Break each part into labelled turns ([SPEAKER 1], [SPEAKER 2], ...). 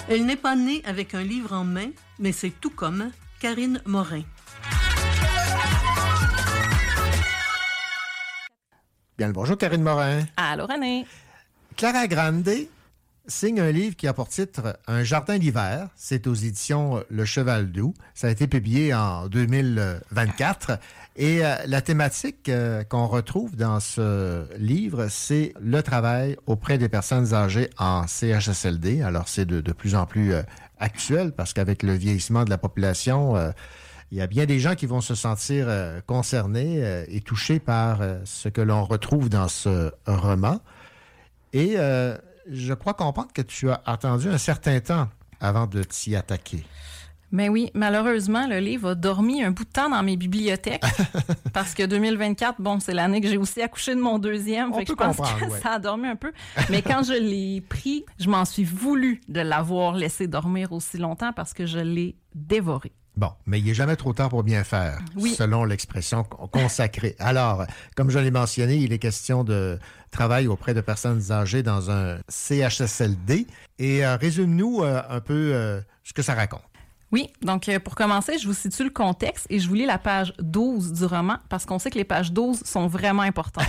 [SPEAKER 1] Elle n'est pas née avec un livre en main, mais c'est tout comme Karine Morin.
[SPEAKER 2] Bien le bonjour, Karine Morin.
[SPEAKER 3] Allô, René.
[SPEAKER 2] Clara Grande signe un livre qui a pour titre Un jardin d'hiver. C'est aux éditions Le Cheval Doux. Ça a été publié en 2024. Et la thématique qu'on retrouve dans ce livre, c'est le travail auprès des personnes âgées en CHSLD. Alors, c'est de plus en plus actuel parce qu'avec le vieillissement de la population, il y a bien des gens qui vont se sentir concernés et touchés par ce que l'on retrouve dans ce roman. Et je crois comprendre que tu as attendu un certain temps avant de t'y attaquer.
[SPEAKER 3] Ben oui, malheureusement, le livre a dormi un bout de temps dans mes bibliothèques parce que 2024, bon, c'est l'année que j'ai aussi accouché de mon deuxième. Fait que je pense que ça a dormi un peu. Mais quand je l'ai pris, je m'en suis voulu de l'avoir laissé dormir aussi longtemps parce que je l'ai dévoré.
[SPEAKER 2] Bon, mais il n'est jamais trop tard pour bien faire, oui, selon l'expression consacrée. Alors, comme je l'ai mentionné, il est question de travail auprès de personnes âgées dans un CHSLD. Et résume-nous un peu ce que ça raconte.
[SPEAKER 3] Oui, donc pour commencer, je vous situe le contexte et je vous lis la page 12 du roman parce qu'on sait que les pages 12 sont vraiment importantes.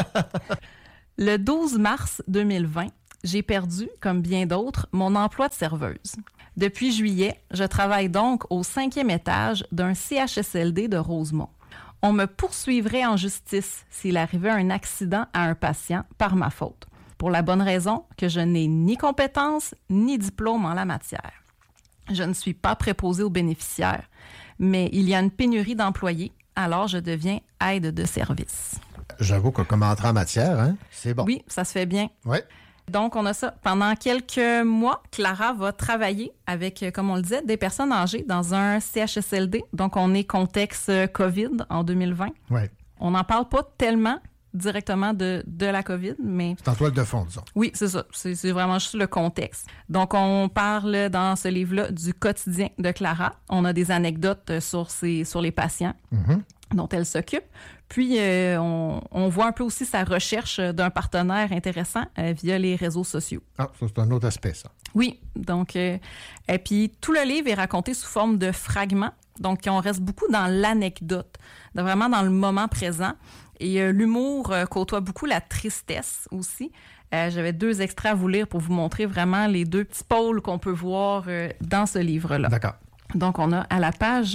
[SPEAKER 3] Le 12 mars 2020, j'ai perdu, comme bien d'autres, mon emploi de serveuse. Depuis juillet, je travaille donc au 5e étage d'un CHSLD de Rosemont. On me poursuivrait en justice s'il arrivait un accident à un patient par ma faute, pour la bonne raison que je n'ai ni compétences ni diplôme en la matière. Je ne suis pas préposée aux bénéficiaires, mais il y a une pénurie d'employés, alors je deviens aide de service.
[SPEAKER 2] J'avoue que comme entrée en matière, hein, c'est bon.
[SPEAKER 3] Oui, ça se fait bien.
[SPEAKER 2] Oui.
[SPEAKER 3] Donc, on a ça. Pendant quelques mois, Clara va travailler avec, comme on le disait, des personnes âgées dans un CHSLD. Donc, on est contexte COVID en 2020.
[SPEAKER 2] Oui.
[SPEAKER 3] On n'en parle pas tellement directement de la COVID, mais...
[SPEAKER 2] C'est en toile de fond, disons.
[SPEAKER 3] Oui, c'est ça. C'est vraiment juste le contexte. Donc, on parle dans ce livre-là du quotidien de Clara. On a des anecdotes sur les patients dont elle s'occupe. Puis, on voit un peu aussi sa recherche d'un partenaire intéressant via les réseaux sociaux.
[SPEAKER 2] Ah, ça, c'est un autre aspect, ça.
[SPEAKER 3] Oui, donc... et puis, tout le livre est raconté sous forme de fragments. Donc, on reste beaucoup dans l'anecdote, vraiment dans le moment présent. Et l'humour côtoie beaucoup la tristesse aussi. J'avais 2 extraits à vous lire pour vous montrer vraiment les 2 petits pôles qu'on peut voir dans ce livre-là.
[SPEAKER 2] D'accord.
[SPEAKER 3] Donc, on a à la page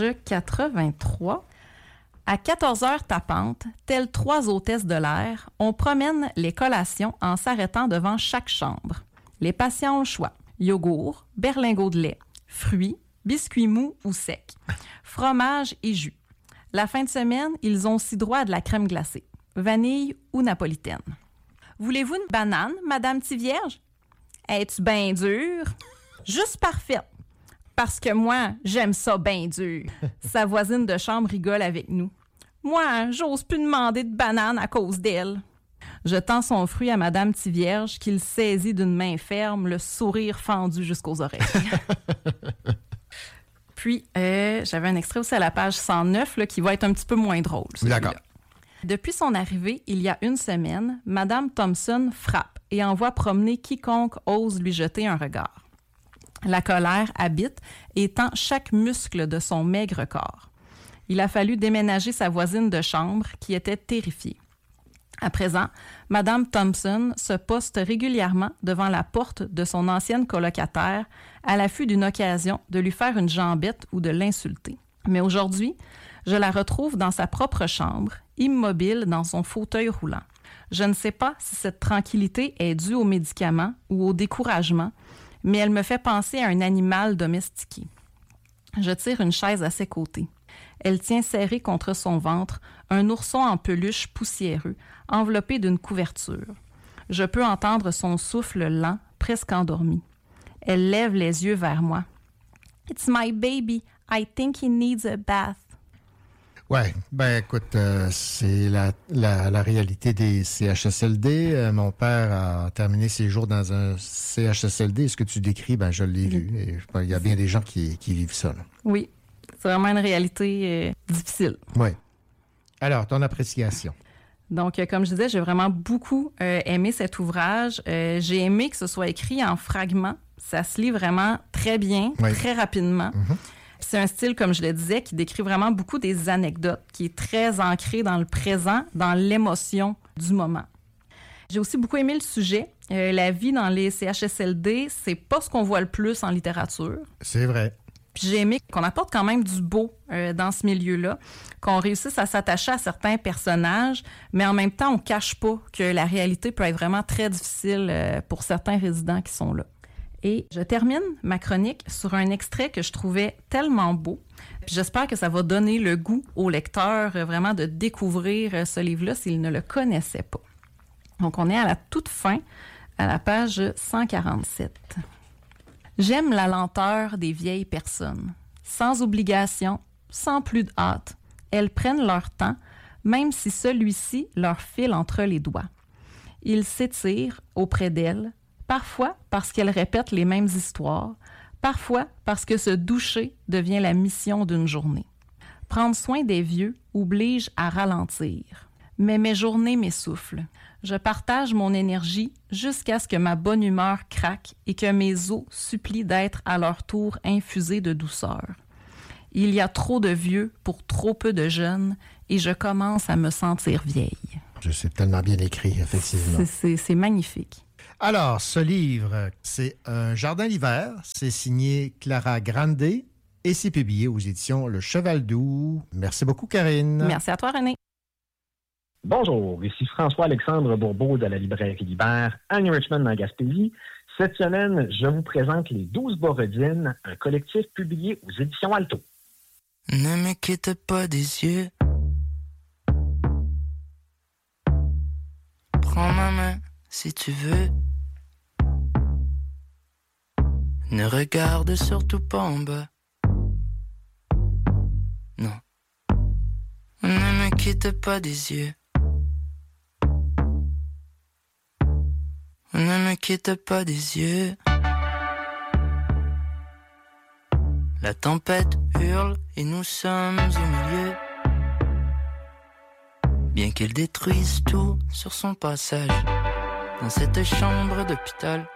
[SPEAKER 3] 83... À 14 heures tapantes, telles 3 hôtesses de l'air, on promène les collations en s'arrêtant devant chaque chambre. Les patients ont le choix. Yogourt, berlingot de lait, fruits, biscuits mous ou secs, fromage et jus. La fin de semaine, ils ont aussi droit à de la crème glacée, vanille ou napolitaine. Voulez-vous une banane, Madame Tivierge? Es-tu bien dure? Juste parfaite. Parce que moi, j'aime ça bien dur. Sa voisine de chambre rigole avec nous. Moi, j'ose plus demander de banane à cause d'elle. Je tends son fruit à Madame Tivierge, qui le saisit d'une main ferme, le sourire fendu jusqu'aux oreilles. Puis, j'avais un extrait aussi à la page 109 là, qui va être un petit peu moins drôle.
[SPEAKER 2] D'accord.
[SPEAKER 3] Depuis son arrivée, il y a 1 semaine, Madame Thompson frappe et envoie promener quiconque ose lui jeter un regard. La colère habite et tend chaque muscle de son maigre corps. Il a fallu déménager sa voisine de chambre qui était terrifiée. À présent, Mme Thompson se poste régulièrement devant la porte de son ancienne colocataire à l'affût d'une occasion de lui faire une jambette ou de l'insulter. Mais aujourd'hui, je la retrouve dans sa propre chambre, immobile dans son fauteuil roulant. Je ne sais pas si cette tranquillité est due aux médicaments ou au découragement, mais elle me fait penser à un animal domestiqué. Je tire une chaise à ses côtés. Elle tient serré contre son ventre un ourson en peluche poussiéreux, enveloppé d'une couverture. Je peux entendre son souffle lent, presque endormi. Elle lève les yeux vers moi. « It's my baby. I think he needs a bath. »
[SPEAKER 2] Oui, ben écoute, c'est la réalité des CHSLD. Mon père a terminé ses jours dans un CHSLD. Ce que tu décris, ben je l'ai vu. Et il y a bien des gens qui vivent ça. Là.
[SPEAKER 3] Oui, c'est vraiment une réalité difficile.
[SPEAKER 2] Oui. Alors, ton appréciation?
[SPEAKER 3] Donc, comme je disais, j'ai vraiment beaucoup aimé cet ouvrage. J'ai aimé que ce soit écrit en fragments. Ça se lit vraiment très très bien, très rapidement. C'est un style, comme je le disais, qui décrit vraiment beaucoup des anecdotes, qui est très ancré dans le présent, dans l'émotion du moment. J'ai aussi beaucoup aimé le sujet. La vie dans les CHSLD, c'est pas ce qu'on voit le plus en littérature.
[SPEAKER 2] C'est vrai.
[SPEAKER 3] Puis j'ai aimé qu'on apporte quand même du beau dans ce milieu-là, qu'on réussisse à s'attacher à certains personnages, mais en même temps, on cache pas que la réalité peut être vraiment très difficile pour certains résidents qui sont là. Et je termine ma chronique sur un extrait que je trouvais tellement beau. Puis j'espère que ça va donner le goût aux lecteurs vraiment de découvrir ce livre-là s'ils ne le connaissaient pas. Donc, on est à la toute fin, à la page 147. J'aime la lenteur des vieilles personnes. Sans obligation, sans plus de hâte. Elles prennent leur temps, même si celui-ci leur file entre les doigts. Ils s'étirent auprès d'elles, parfois parce qu'elles répètent les mêmes histoires, parfois parce que se doucher devient la mission d'une journée. Prendre soin des vieux oblige à ralentir. Mais mes journées m'essoufflent. Je partage mon énergie jusqu'à ce que ma bonne humeur craque et que mes os supplient d'être à leur tour infusés de douceur. Il y a trop de vieux pour trop peu de jeunes et je commence à me sentir vieille.
[SPEAKER 2] C'est tellement bien écrit, effectivement.
[SPEAKER 3] C'est magnifique.
[SPEAKER 2] Alors, ce livre, c'est Un jardin l'hiver. C'est signé Clara Grande et c'est publié aux éditions Le Cheval Doux. Merci beaucoup, Karine.
[SPEAKER 3] Merci à toi, René.
[SPEAKER 4] Bonjour, ici François-Alexandre Bourbeau de la librairie Libert à New Richmond, en Gaspésie. Cette semaine, je vous présente Les 12 Borodines, un collectif publié aux éditions Alto.
[SPEAKER 5] Ne me quitte pas des yeux. Prends ma main si tu veux. Ne regarde surtout pas en bas. Non. Ne me quitte pas des yeux. Ne me quitte pas des yeux. La tempête hurle et nous sommes au milieu. Bien qu'elle détruise tout sur son passage. Dans cette chambre d'hôpital,